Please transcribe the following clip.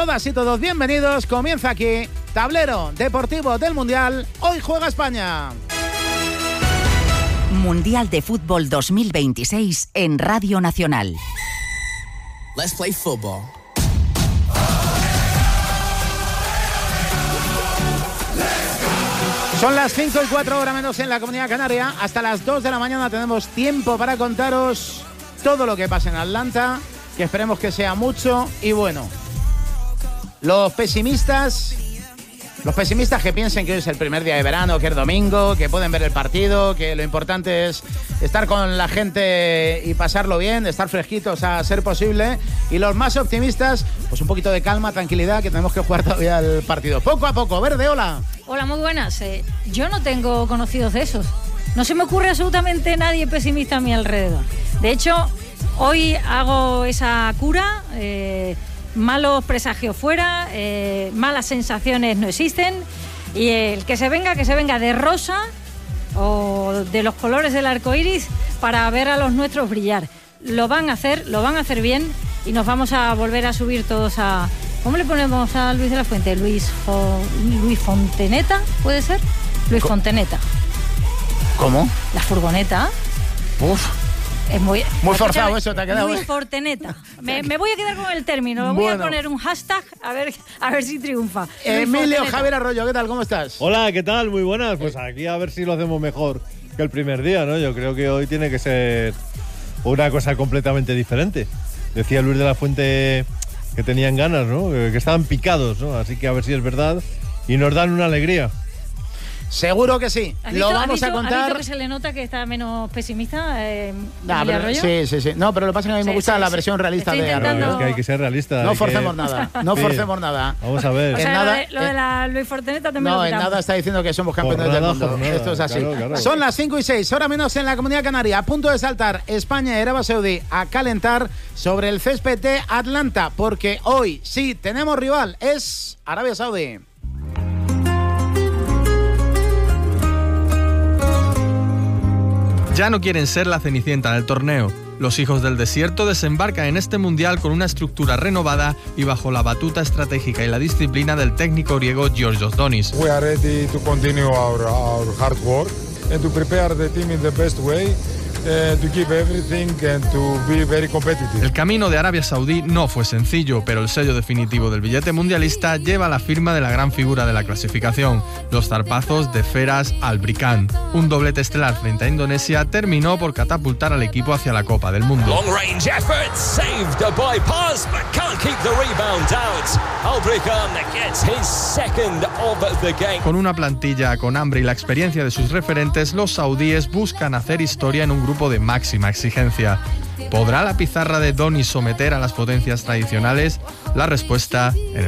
Todas y todos bienvenidos. Comienza aquí Tablero Deportivo del Mundial. Hoy juega España. Mundial de Fútbol 2026 en Radio Nacional. Let's play football. Son las 5:04 menos en la Comunidad Canaria. Hasta las 2 de la mañana tenemos tiempo para contaros todo lo que pasa en Atlanta, que esperemos que sea mucho y bueno. Los pesimistas que piensen que hoy es el primer día de verano, que es domingo, que pueden ver el partido, que lo importante es estar con la gente y pasarlo bien, estar fresquitos a ser posible. Y los más optimistas, pues un poquito de calma, tranquilidad, que tenemos que jugar todavía el partido. Poco a poco. Verde, hola. Hola, muy buenas. Yo no tengo conocidos de esos. No se me ocurre absolutamente nadie pesimista a mi alrededor. De hecho, hoy hago esa cura. Malos presagios fuera, malas sensaciones no existen, y el que se venga de rosa o de los colores del arco iris para ver a los nuestros brillar. Lo van a hacer bien, y nos vamos a volver a subir todos a... ¿Cómo le ponemos a Luis de la Fuente? Luis Fonteneta, ¿puede ser? Luis Fonteneta. ¿Cómo? La furgoneta. Uf. Es muy forzado eso, te ha quedado. Luis Forteneta. Me voy a quedar con el término. Voy a poner un hashtag a ver si triunfa. Emilio Javier Arroyo, ¿qué tal? ¿Cómo estás? Hola, ¿qué tal? Muy buenas. Pues aquí a ver si lo hacemos mejor que el primer día, ¿no? Yo creo que hoy tiene que ser una cosa completamente diferente. Decía Luis de la Fuente que tenían ganas, ¿no? Que estaban picados, ¿no? Así que a ver si es verdad y nos dan una alegría. Seguro que sí. Lo vamos a contar. ¿Has visto que se le nota que está menos pesimista? Arroyo? Sí. No, pero lo que pasa es que a mí me gusta la versión realista de Arroyo. Es que hay que ser realista. No forcemos nada. Vamos a ver. O sea, lo de la Luis Forteneta también no, lo en nada está diciendo que somos campeones del mundo. Esto es así. Claro. Son las 5:06, hora menos en la Comunidad Canaria. A punto de saltar España y Arabia Saudí a calentar sobre el césped de Atlanta, porque hoy sí tenemos rival, es Arabia Saudí. Ya no quieren ser la cenicienta del torneo. Los hijos del desierto desembarcan en este mundial con una estructura renovada y bajo la batuta estratégica y la disciplina del técnico griego Georgios Donis. We are ready to continue our hard work and to prepare the team in the best way. To give everything and to be very competitive. El camino de Arabia Saudí no fue sencillo, pero el sello definitivo del billete mundialista lleva la firma de la gran figura de la clasificación, los zarpazos de Feras Albricán. Un doblete estelar frente a Indonesia terminó por catapultar al equipo hacia la Copa del Mundo. Long range effort, saved by Paz, but can't keep the rebound out. Albricán gets his second of the game. Con una plantilla con hambre y la experiencia de sus referentes, los saudíes buscan hacer historia en un grupo de máxima exigencia. ¿Podrá la pizarra de Donis someter a las potencias tradicionales? La respuesta en